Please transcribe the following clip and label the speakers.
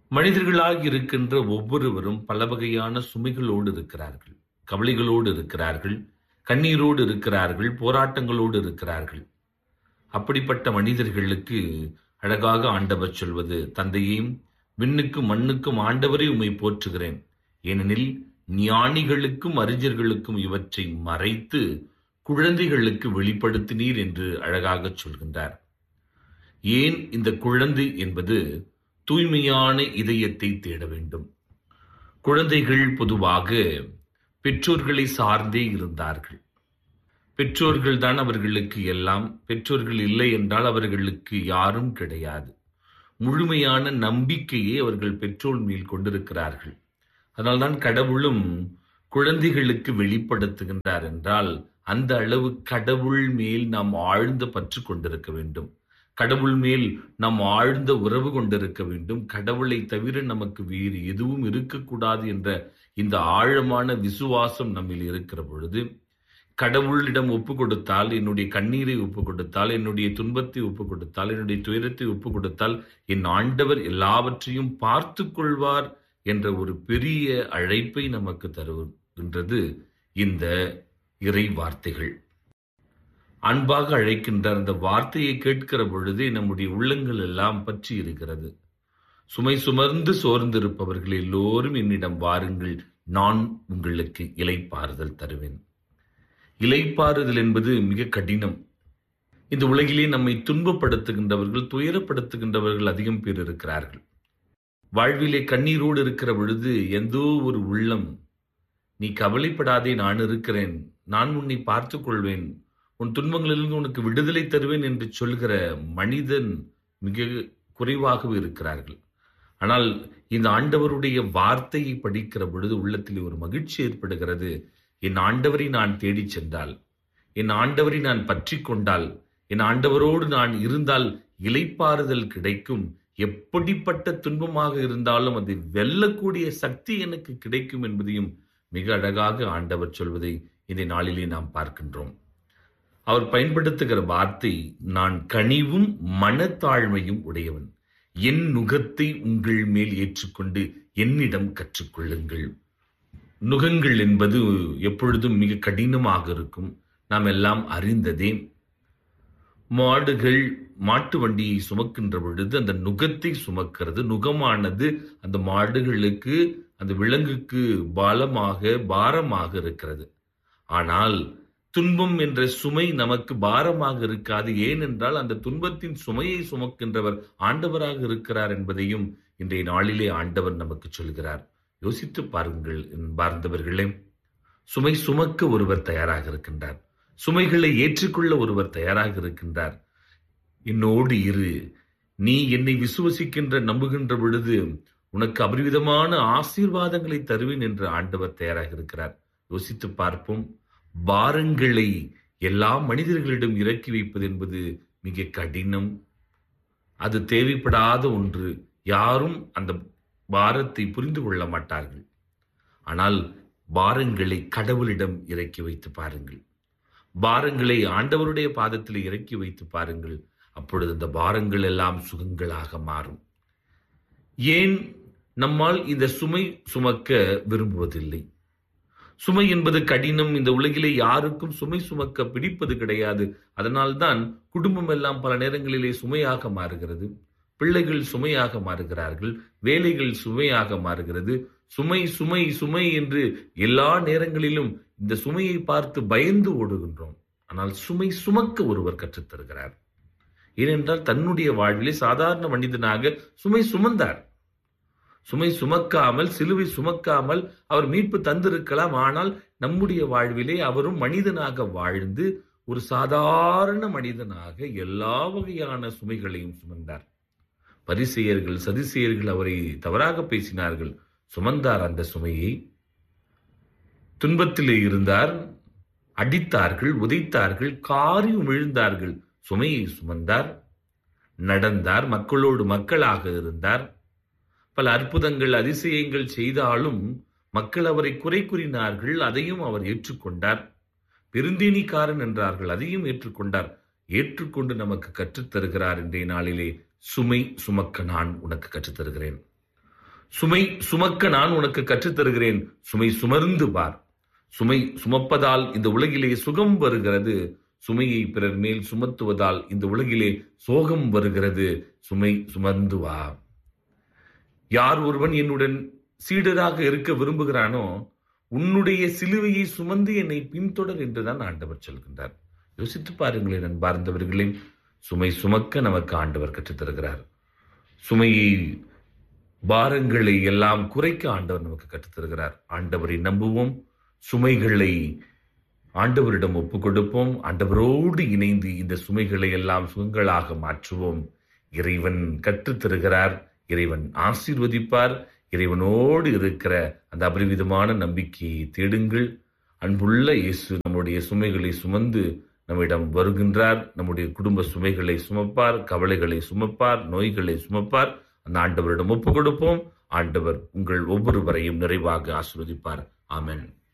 Speaker 1: மனிதர்களாக இருக்கின்ற ஒவ்வொருவரும் பல வகையான சுமைகளோடு இருக்கிறார்கள். கவலைகளோடு இருக்கிறார்கள். கண்ணீரோடு இருக்கிறார்கள். போராட்டங்களோடு இருக்கிறார்கள். அப்படிப்பட்ட மனிதர்களுக்கு அழகாக ஆண்டவர் சொல்வது, தந்தையேயும் விண்ணுக்கும் மண்ணுக்கும் ஆண்டவரே உம்மை போற்றுகிறேன். ஏனெனில் ஞானிகளுக்கும் அறிஞர்களுக்கும் இவற்றை மறைத்து குழந்தைகளுக்கு வெளிப்படுத்தினீர் என்று அழகாகச் சொல்கின்றார். ஏன் இந்த குழந்தை என்பது தூய்மையான இதயத்தை தேட வேண்டும். குழந்தைகள் பொதுவாக பெற்றோர்களை சார்ந்தே இருந்தார்கள். பெற்றோர்கள் தான் அவர்களுக்கு எல்லாம். பெற்றோர்கள் இல்லை என்றால் அவர்களுக்கு யாரும் கிடையாது. முழுமையான நம்பிக்கையை அவர்கள் பெற்றோர் மேல் கொண்டிருக்கிறார்கள். அதனால்தான் கடவுளும் குழந்தைகளுக்கு வெளிப்படுத்துகின்றார் என்றால் அந்த அளவு கடவுள் மேல் நாம் ஆழ்ந்த பற்று கொண்டிருக்க வேண்டும். கடவுள் மேல் நாம் ஆழ்ந்த உறவு கொண்டிருக்க வேண்டும். கடவுளை தவிர நமக்கு வேறு எதுவும் இருக்கக்கூடாது என்ற இந்த ஆழமான விசுவாசம் நம்மில் இருக்கிற பொழுது, கடவுளிடம் ஒப்பு கொடுத்தால், என்னுடைய கண்ணீரை ஒப்பு கொடுத்தால், என்னுடைய துன்பத்தை ஒப்பு கொடுத்தால், என்னுடைய துயரத்தை ஒப்பு கொடுத்தால், என் ஆண்டவர் எல்லாவற்றையும் பார்த்து கொள்வார் என்ற ஒரு பெரிய அழைப்பை நமக்கு தருகின்றது இந்த இறை வார்த்தைகள். அன்பாக அழைக்கின்ற அந்த வார்த்தையை கேட்கிற பொழுதே நம்முடைய உள்ளங்கள் எல்லாம் பற்றி இருக்கிறது. சுமை சுமர்ந்து சோர்ந்திருப்பவர்கள் எல்லோரும் என்னிடம் வாருங்கள், நான் உங்களுக்கு இளைப்பாறுதல் தருவேன். இளைப்பாறுதல் என்பது மிக கடினம். இந்த உலகிலே நம்மை துன்பப்படுத்துகின்றவர்கள், துயரப்படுத்துகின்றவர்கள் அதிகம் பேர் இருக்கிறார்கள். வாழ்விலே கண்ணீரோடு இருக்கிற பொழுது எந்தோ ஒரு உள்ளம், நீ கவலைப்படாதே, நான் இருக்கிறேன், நான் உன்னை பார்த்துக் கொள்வேன், உன் துன்பங்களிலிருந்து உனக்கு விடுதலை தருவேன் என்று சொல்கிற மனிதன் மிக குறைவாகவே இருக்கிறார்கள். ஆனால் இந்த ஆண்டவருடைய வார்த்தையை படிக்கிற பொழுது உள்ளத்தில் ஒரு மகிழ்ச்சி ஏற்படுகிறது. என் ஆண்டவரை நான் தேடிச் சென்றால், என் ஆண்டவரை நான் பற்றி கொண்டால், என் ஆண்டவரோடு நான் இருந்தால் இளைப்பாறுதல் கிடைக்கும். எப்படிப்பட்ட துன்பமாக இருந்தாலும் அதை வெல்லக்கூடிய சக்தி எனக்கு கிடைக்கும் என்பதையும் மிக அழகாக ஆண்டவர் சொல்வதை இந்த நாளிலே நாம் பார்க்கின்றோம். அவர் பயன்படுத்துகிற வார்த்தை, நான் கனிவும் மனத்தாழ்மையும் உடையவன், என் நுகத்தை உங்கள் மேல் ஏற்றுக்கொண்டு என்னிடம் கற்றுக்கொள்ளுங்கள். நுகங்கள் என்பது எப்பொழுதும் மிக கடினமாக இருக்கும். நாம் எல்லாம் அறிந்ததே. மாடுகள் மாட்டு வண்டியை சுமக்கின்ற பொழுது அந்த நுகத்தை சுமக்கிறது. நுகமானது அந்த மாடுகளுக்கு, அந்த விலங்குக்கு பாரமாக இருக்கிறது. ஆனால் துன்பம் என்ற சுமை நமக்கு பாரமாக இருக்காது. ஏனென்றால் அந்த துன்பத்தின் சுமையை சுமக்கின்றவர் ஆண்டவராக இருக்கிறார் என்பதையும் இன்றைய நாளிலே ஆண்டவர் நமக்கு சொல்கிறார். யோசித்து பாருங்கள் பார்ந்தவர்களே, சுமை சுமக்க ஒருவர் தயாராக இருக்கின்றார். சுமைகளை ஏற்றுக்கொள்ள ஒருவர் தயாராக இருக்கின்றார். என்னோடு இரு, நீ என்னை விசுவசிக்கின்ற நம்புகின்ற பொழுது உனக்கு அபரிவிதமான ஆசீர்வாதங்களை தருவேன் என்று ஆண்டவர் தயாராக இருக்கிறார். யோசித்து பார்ப்போம். பாரங்களை எல்லா மனிதர்களிடம் இறக்கி வைப்பது என்பது மிக கடினம். அது தேவைப்படாத ஒன்று. யாரும் அந்த பாரத்தை புரிந்து கொள்ள மாட்டார்கள். ஆனால் பாரங்களை கடவுளிடம் இறக்கி வைத்து பாருங்கள். பாரங்களை ஆண்டவருடைய பாதத்தில் இறக்கி வைத்து பாருங்கள். அப்பொழுது அந்த பாரங்கள் எல்லாம் சுகங்களாக மாறும். ஏன் நம்மால் இந்த சுமை சுமக்க விரும்புவதில்லை? சுமை என்பது கடினம். இந்த உலகிலே யாருக்கும் சுமை சுமக்க பிடிப்பது கிடையாது. அதனால்தான் குடும்பம் எல்லாம் பல நேரங்களிலே சுமையாக மாறுகிறது. பிள்ளைகள் சுமையாக மாறுகிறார்கள். வேலைகள் சுமையாக மாறுகிறது. சுமை சுமை சுமை என்று எல்லா நேரங்களிலும் இந்த சுமையை பார்த்து பயந்து ஓடுகின்றோம். ஆனால் சுமை சுமக்க ஒருவர் கற்றுத்தருகிறார். ஏனென்றால் தன்னுடைய வாழ்விலே சாதாரண மனிதனாக சுமை சுமந்தார். சுமை சுமக்காமல், சிலுவை சுமக்காமல் அவர் மீட்பு தந்திருக்கலாம். ஆனால் நம்முடைய வாழ்விலே அவரும் மனிதனாக வாழ்ந்து ஒரு சாதாரண மனிதனாக எல்லா வகையான சுமைகளையும் சுமந்தார். பரிசேயர்கள், சதுசேயர்கள் அவரை தவறாக பேசினார்கள். சுமந்தார் அந்த சுமையை. துன்பத்திலே இருந்தார். அடித்தார்கள், உதைத்தார்கள், காரி உமிழ்ந்தார்கள். சுமையை சுமந்தார். நடந்தார். மக்களோடு மக்களாக இருந்தார். பல அற்புதங்கள், அதிசயங்கள் செய்தாலும் மக்கள் அவரை குறை கூறினார்கள். அதையும் அவர் ஏற்றுக்கொண்டார். பெருந்தேனிக்காரன் என்றார்கள். அதையும் ஏற்றுக்கொண்டார். ஏற்றுக்கொண்டு நமக்கு கற்றுத்தருகிறார். இன்றைய நாளிலே சுமை சுமக்க நான் உனக்கு கற்றுத்தருகிறேன். சுமை சுமக்க நான் உனக்கு கற்றுத் தருகிறேன், சுமை சுமர்ந்து பார். சுமை சுமப்பதால் இந்த உலகிலே சுகம் வருகிறது, சுமையை பிறர் மேல் சுமத்துவதால் இந்த உலகிலே சோகம் வருகிறது. சுமை சுமந்து வா. யார் ஒருவன் என்னுடன் சீடராக இருக்க விரும்புகிறானோ, உன்னுடைய சிலுவையை சுமந்து என்னை பின்தொடர் என்றுதான் ஆண்டவர் சொல்கின்றார். யோசித்து பாருங்களேன் அன்பார்ந்தவர்களே, சுமை சுமக்க நமக்கு ஆண்டவர் கற்றுத் தருகிறார். சுமையை, பாரங்களை எல்லாம் குறைக்க ஆண்டவர் நமக்கு கற்றுத் தருகிறார். ஆண்டவரை நம்புவோம், சுமைகளை ஆண்டவரிடம் ஒப்புக் கொடுப்போம், ஆண்டவரோடு இணைந்து இந்த சுமைகளை எல்லாம் சுகங்களாக மாற்றுவோம். இறைவன் கற்றுத் தருகிறார், இறைவன் ஆசீர்வதிப்பார். இறைவனோடு இருக்கிற அந்த அபரிவிதமான நம்பிக்கையை தேடுங்கள். அன்புள்ள இயேசு நம்முடைய சுமைகளை சுமந்து நம்மிடம் வருகின்றார். நம்முடைய குடும்ப சுமைகளை சுமப்பார், கவலைகளை சுமப்பார், நோய்களை சுமப்பார். அந்த ஆண்டவரிடம் ஒப்புக் கொடுப்போம். ஆண்டவர் உங்கள் ஒவ்வொருவரையும் நிறைவாக ஆசீர்வதிப்பார். ஆமென்.